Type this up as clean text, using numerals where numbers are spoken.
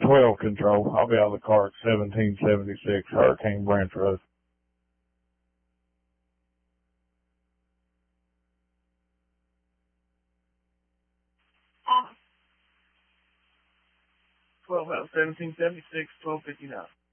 12 control. I'll be out of the car at 1776 Hurricane Branch Road. Out 1776, 1259.